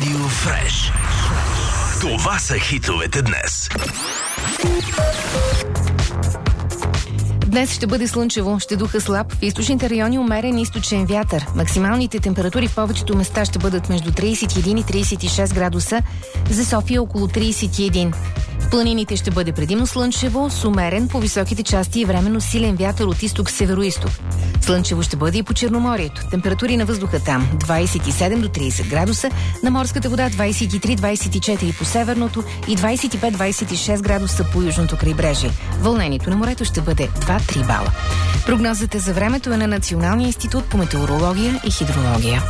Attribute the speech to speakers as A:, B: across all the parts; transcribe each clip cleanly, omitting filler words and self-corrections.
A: Радио Фреш. Това са хитовете днес.
B: Днес ще бъде слънчево, ще духа слаб, в източните райони умерен източен вятър. Максималните температури в повечето места ще бъдат между 31 и 36 градуса, за София около 31. В планините ще бъде предимно слънчево, с умерен по високите части и временно силен вятър от изток-североизток. Слънчево ще бъде и по Черноморието. Температури на въздуха там 27 до 30 градуса, на морската вода 23-24 по северното и 25-26 градуса по южното крайбрежие. Вълнението на морето ще бъде 2-3 бала. Прогнозата за времето е на Националния институт по метеорология и хидрология.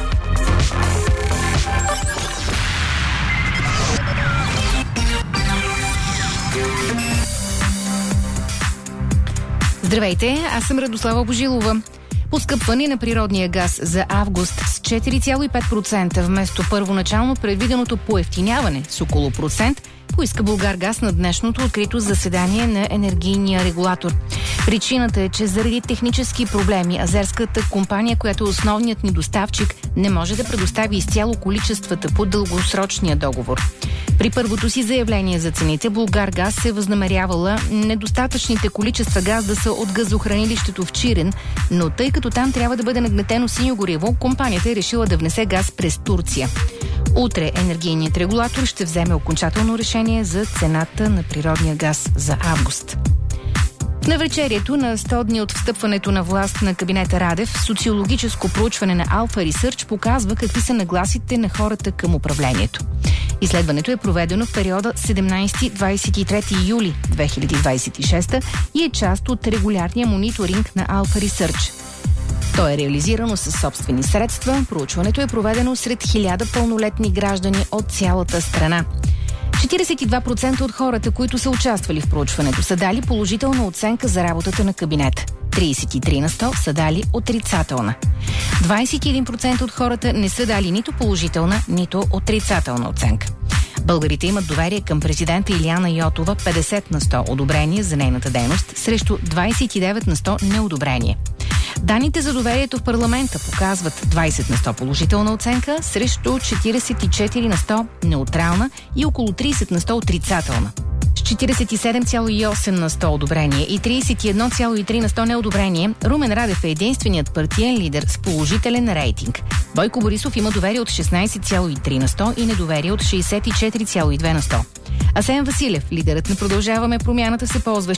B: Здравейте, аз съм Радослава Божилова. Поскъпване на природния газ за август с 4,5% вместо първоначално предвиденото поевтиняване с около процент, поиска Булгаргаз на днешното открито заседание на енергийния регулатор. Причината е, че заради технически проблеми азерската компания, която е основният ни доставчик, не може да предостави изцяло количествата по дългосрочния договор. При първото си заявление за цените, Булгаргаз се възнамерявала недостатъчните количества газ да са от газохранилището в Чирен, но тъй като там трябва да бъде нагнетено синьо гориво, компанията е решила да внесе газ през Турция. Утре енергийният регулатор ще вземе окончателно решение за цената на природния газ за август. В навечерието на 100 дни от встъпването на власт на кабинета Радев, социологическо проучване на Alpha Research показва какви са нагласите на хората към управлението. Изследването е проведено в периода 17-23 юли 2026 и е част от регулярния мониторинг на Alpha Research. То е реализирано със собствени средства. Проучването е проведено сред 1000 пълнолетни граждани от цялата страна. 42% от хората, които са участвали в проучването, са дали положителна оценка за работата на кабинета. 33% са дали отрицателна. 21% от хората не са дали нито положителна, нито отрицателна оценка. Българите имат доверие към президента Илияна Йотова, 50% одобрение за нейната дейност, срещу 29% неодобрение. Данните за доверието в парламента показват 20% положителна оценка, срещу 44% неутрална и около 30% отрицателна. С 47,8% одобрение и 31,3% неодобрение, Румен Радев е единственият партиен лидер с положителен рейтинг. Бойко Борисов има доверие от 16,3% и недоверие от 64,2%. Асен Василев, лидерът на Продължаваме промяната, се ползва с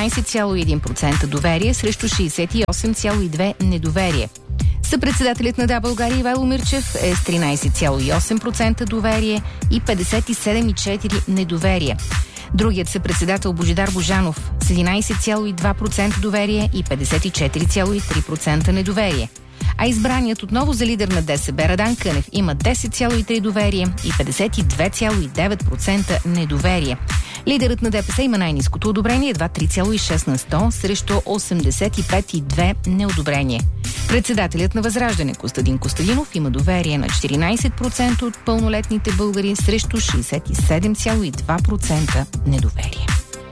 B: 14,1% доверие срещу 68,2% недоверие. Съпредседателят на Да, България Ивайло Мирчев е с 13,8% доверие и 57,4% недоверие. Другият съпредседател Божидар Божанов с 11,2% доверие и 54,3% недоверие. А избраният отново за лидер на ДСБ Радан Кънев има 10,3% доверие и 52,9% недоверие. Лидерът на ДПС има най-ниското одобрение, едва 3,6% срещу 85,2% неодобрение. Председателят на Възраждане Костадин Костадинов има доверие на 14% от пълнолетните българи срещу 67,2% недоверие.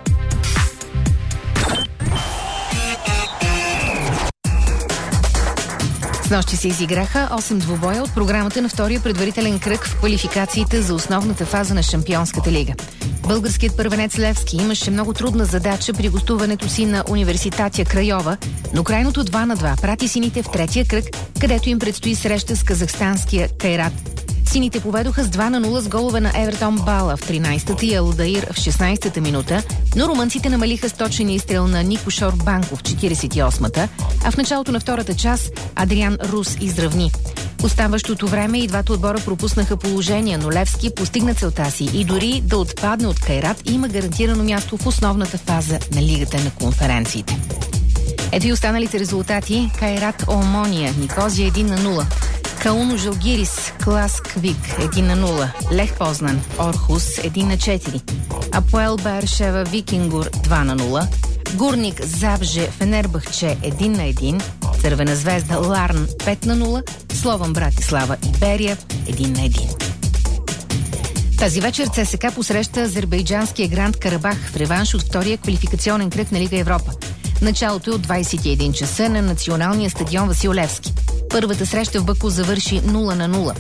B: Снощи се изиграха 8 двубоя от програмата на втория предварителен кръг в квалификациите за основната фаза на Шампионската лига. Българският първенец Левски имаше много трудна задача при гостуването си на Университатия Крайова, но крайното 2-2 прати сините в третия кръг, където им предстои среща с казахстанския Кайрат. Сините поведоха с 2-0 с голове на Евертон Бала в 13-та и Алдаир в 16-та минута, но румънците намалиха с точен изстрел на Никошор Банков в 48-та, а в началото на втората част Адриан Рус изравни. В оставащото време и двата отбора пропуснаха положение, но Левски постигна целта си и дори да отпадне от Кайрат, има гарантирано място в основната фаза на Лигата на конференциите. Ето и останалите резултати. Кайрат Омония, Никозия 1-0. Кауно Жалгирис, Класквик 1-0, Лех Познан, Орхус 1-4, Апоел Бершева Викингур 2-0, Гурник Забже Фенербахче 1-1, Цървена звезда Ларн 5-0, Слован Братислава Иберия 1-1. Тази вечер ЦСКА посреща азербайджанския Гранд Карабах в реванш от втория квалификационен кръг на Лига Европа. Началото е от 21 часа на националния стадион Васил Левски. Първата среща в Баку завърши 0-0.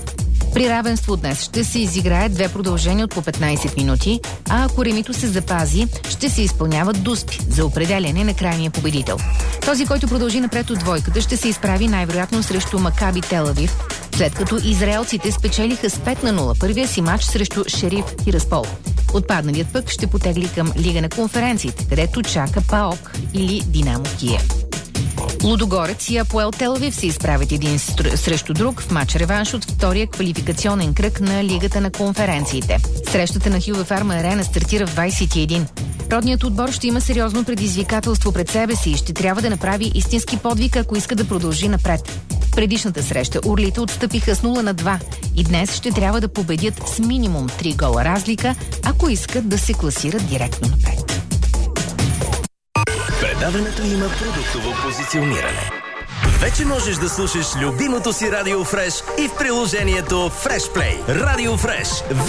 B: При равенство днес ще се изиграят 2 продължения от по 15 минути, а ако ремито се запази, ще се изпълняват дуспи за определяне на крайния победител. Този, който продължи напред от двойката, ще се изправи най-вероятно срещу Макаби Тел Авив, след като израелците спечелиха с 5-0 първия си матч срещу Шериф Тираспол. Отпадналият пък ще потегли към Лига на конференциите, където чака ПАОК или Динамо Киев. Лудогорец и Апоел Тел Авив се изправят един срещу друг в матч реванш от втория квалификационен кръг на Лигата на конференциите. Срещата на Хюва Фарма Арена стартира в 21. Родният отбор ще има сериозно предизвикателство пред себе си и ще трябва да направи истински подвиг, ако иска да продължи напред. Предишната среща орлите отстъпиха с 0-2 и днес ще трябва да победят с минимум 3 гола разлика, ако искат да се класират директно напред.
A: Предаването има продуктово позициониране. Вече можеш да слушаш любимото си Радио Фреш и в приложението Фреш Плей. Радио Фреш.